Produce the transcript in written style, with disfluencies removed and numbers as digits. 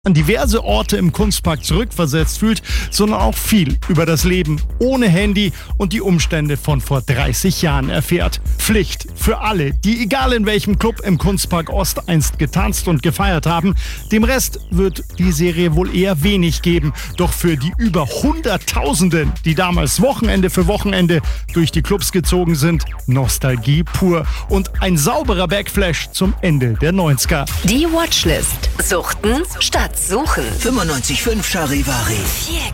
an diverse Orte im Kunstpark zurückversetzt fühlt, sondern auch viel über das Leben ohne Handy und die Umstände von vor 30 Jahren erfährt. Pflicht für alle, die egal in welchem Club im Kunstpark Ost einst getanzt und gefeiert haben. Dem Rest wird die Serie wohl eher wenig geben. Doch für die über Hunderttausenden, die damals Wochenende für Wochenende durch die Clubs gezogen sind, Nostalgie pur und ein sauberer Backflash zum Ende der 90er. Die Watchlist. Suchten statt Suchen. 95.5 Charivari.